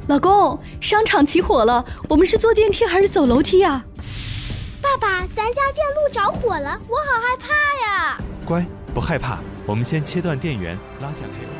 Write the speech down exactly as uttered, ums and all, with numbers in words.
老公，商场起火了，我们是坐电梯还是走楼梯呀？ 爸爸，咱家电路着火了，我好害怕呀！ 乖，不害怕，我们先切断电源，拉下 cable。